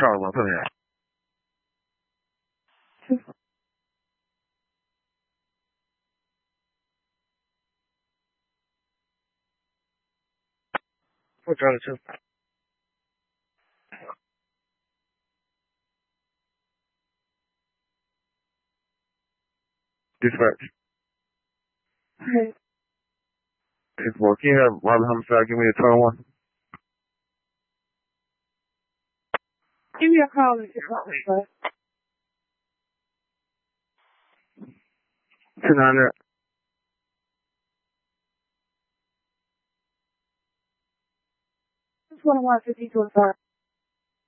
Charlie 179. What's Charlie 2? Dispatch. Hey. It's more. Can you have Robert Homicide give me a 21? Give me a call if you call me, bud. 200. 21 52 and 5.